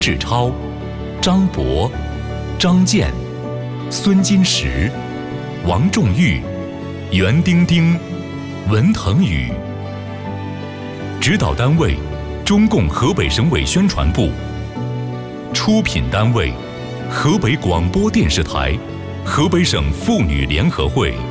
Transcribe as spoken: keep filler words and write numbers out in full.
志超、张博、张健、孙金石、王仲玉、袁丁丁、文腾宇。指导单位：中共河北省委宣传部。出品单位：河北广播电视台、河北省妇女联合会。